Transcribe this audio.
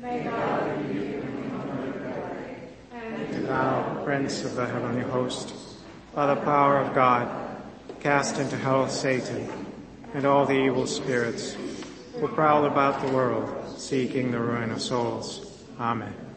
May God rebuke him in the glory. And thou, Prince of the heavenly host, by the power of God, cast into hell Satan and all the evil spirits who prowl about the world, seeking the ruin of souls. Amen.